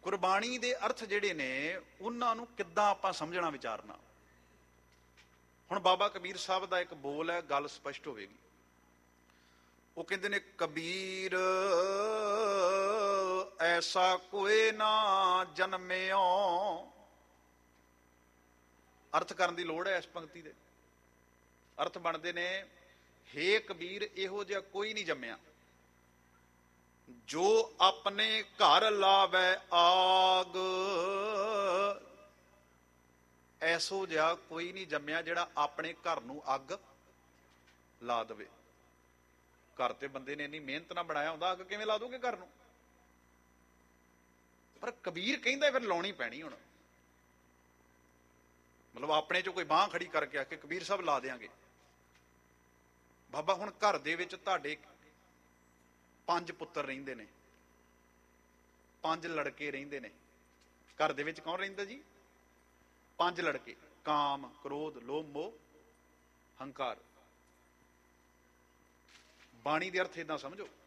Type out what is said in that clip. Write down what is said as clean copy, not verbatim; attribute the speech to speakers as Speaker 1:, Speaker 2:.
Speaker 1: ਗੁਰਬਾਣੀ ਦੇ ਅਰਥ ਜਿਹੜੇ ਨੇ ਉਹਨਾਂ ਨੂੰ ਕਿੱਦਾਂ ਆਪਾਂ ਸਮਝਣਾ, ਵਿਚਾਰਨਾ। ਹੁਣ ਬਾਬਾ ਕਬੀਰ ਸਾਹਿਬ ਦਾ ਇੱਕ ਬੋਲ ਹੈ, ਗੱਲ ਸਪਸ਼ਟ ਹੋਵੇਗੀ। ਉਹ ਕਹਿੰਦੇ ਨੇ, ਕਬੀਰ ਐਸਾ ਕੋਏ ਨਾ ਜਨਮਿਓ। ਅਰਥ ਕਰਨ ਦੀ ਲੋੜ ਹੈ ਇਸ ਪੰਕਤੀ ਦੇ। ਅਰਥ ਬਣਦੇ ਨੇ, ਹੇ ਕਬੀਰ ਇਹੋ ਜਿਹਾ ਕੋਈ ਨਹੀਂ ਜੰਮਿਆ ਜੋ ਆਪਣੇ ਘਰ ਲਾਵੇ ਆਗ। ਐਸੋ ਜਿਹਾ ਕੋਈ ਨਹੀਂ ਜੰਮਿਆ ਜਿਹੜਾ ਆਪਣੇ ਘਰ ਨੂੰ ਅੱਗ ਲਾ ਦੇਵੇ। ਘਰ ਤੇ ਬੰਦੇ ਨੇ ਇੰਨੀ ਮਿਹਨਤ ਨਾਲ ਬਣਾਇਆ ਹੁੰਦਾ, ਅੱਗ ਕਿਵੇਂ ਲਾ ਦੋਗੇ ਘਰ ਨੂੰ? ਪਰ ਕਬੀਰ ਕਹਿੰਦਾ ਫਿਰ ਲਾਉਣੀ ਪੈਣੀ। ਹੁਣ ਮਤਲਬ ਆਪਣੇ ਚੋਂ ਕੋਈ ਬਾਂਹ ਖੜੀ ਕਰਕੇ ਆ ਕੇ ਕਬੀਰ ਸਾਹਿਬ ਲਾ ਦਿਆਂਗੇ। ਬਾਬਾ ਹੁਣ ਘਰ ਦੇ ਵਿੱਚ ਤੁਹਾਡੇ 5 ਪੁੱਤਰ ਰਹਿੰਦੇ ਨੇ, 5 ਲੜਕੇ ਰਹਿੰਦੇ ਨੇ। ਘਰ ਦੇ ਵਿੱਚ ਕੌਣ ਰਹਿੰਦਾ ਜੀ? 5 ਲੜਕੇ। ਕਾਮ, ਕ੍ਰੋਧ, ਲੋਭ, ਮੋਹ, ਹੰਕਾਰ। ਬਾਣੀ ਦੇ ਅਰਥ ਏਦਾਂ ਸਮਝੋ।